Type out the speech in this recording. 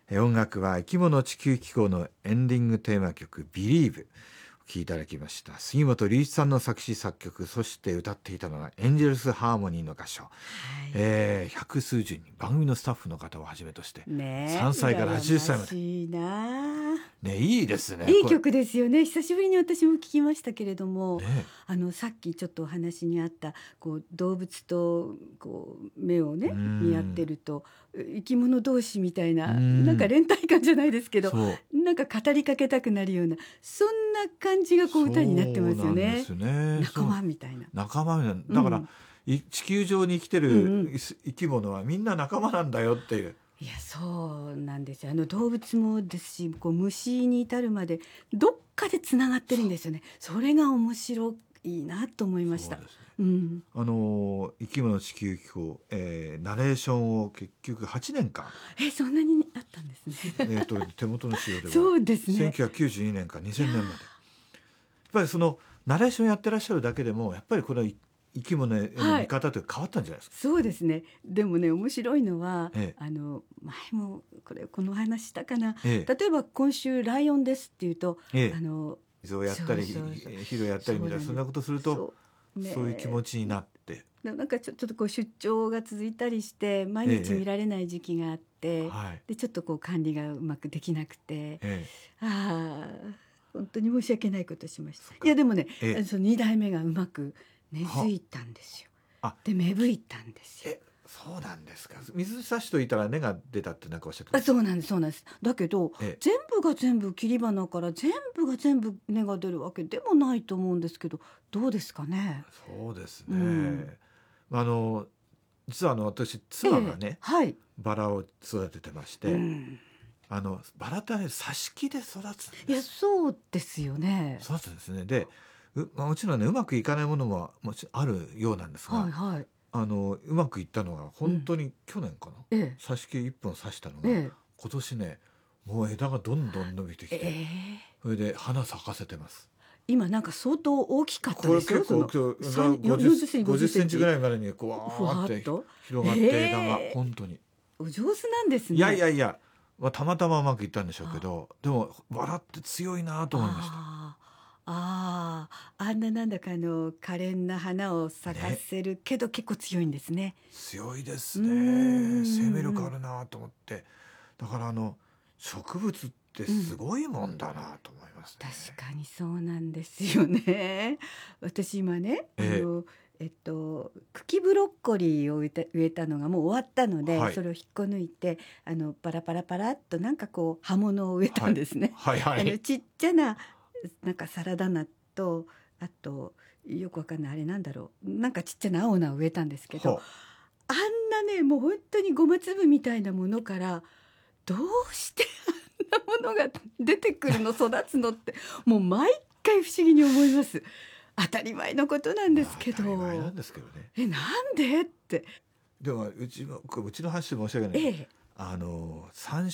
音楽は生き物地球機構のエンディングテーマ曲 Believe お聴きいただきました。杉本龍一さんの作詞作曲、そして歌っていたのがエンジェルスハーモニーの合唱、百数十人番組のスタッフの方をはじめとして3歳から80歳まで、 いいな、 いいですね。 いい曲ですよね。久しぶりに私も聞きましたけれども、さっきちょっとお話にあったこう動物とこう目をね見合ってると生き物同士みたいな、なんか連帯感じゃないですけど、なんか語りかけたくなるような、そんな感じがこう歌になってますよね。 そうなんですね。 仲間みたいな。 仲間みたいな。だから、地球上に生きてる生き物はみんな仲間なんだよっていう。 いや、そうなんですよ。動物もですし、こう虫に至るまでどっかでつながってるんですよね。それが面白いなと思いました。 そうですね。生き物地球機構、ナレーションを結局8年間、 そんなにあったんですね。 手元の資料ではそうですね、 1992年から2000年までやっぱりそのナレーションやってらっしゃるだけでもやっぱりこれは生き物への見方というか変わったんじゃないですか。 そうですね。でもね、面白いのは、前もこの話したかな、例えば今週ライオンですっていうと、 水をやったり肥料やったりみたいな、そんなことするとそういう気持ちになって、 なんかちょっとこう出張が続いたりして毎日見られない時期があって、でちょっとこう管理がうまくできなくて、本当に申し訳ないことしました。いやでもね、その2代目がうまく根付いたんですよ。で芽吹いたんですよ。 そうなんですか。水差しといたら根が出たってなんかおっしゃってました。 そうなんです。だけど、全部が全部切り花から全部が全部根が出るわけでもないと思うんですけど、どうですかね。 そうですね。実は私妻がね、バラを育ててまして、バラって挿し木で育つんです。 いや、そうですよね。 育つんですね。で、もちろんねうまくいかないものもあるようなんですが、うまくいったのが本当に去年かな、挿し木1本挿したのが、今年ねもう枝がどんどん伸びてきて、それで花咲かせてます。 今なんか相当大きかったですよ。 これ結構50センチぐらいまでにこうわーって広がって枝が本当にお上手なんですね。 いや、たまたまうまくいったんでしょうけど、でもバラって強いなと思いました。 あんななんだか可憐な花を咲かせるけど、結構強いんですね。 強いですね。生命力あるなと思って、だから植物ってすごいもんだなと思いますね。 確かにそうなんですよね。私今ね、茎ブロッコリーを植えたのがもう終わったので、それを引っこ抜いてパラパラパラっとなんかこう葉物を植えたんですね。ちっちゃななんかサラダ菜と、あとよくわかんないあれなんだろう、なんかちっちゃな青菜を植えたんですけど、あんなねもう本当にごま粒みたいなものからどうしてあんなものが出てくるの育つのってもう毎回不思議に思います。当たり前のことなんですけど、 当たり前なんですけどね。 なんでって。 でもうちの話申し訳ない、山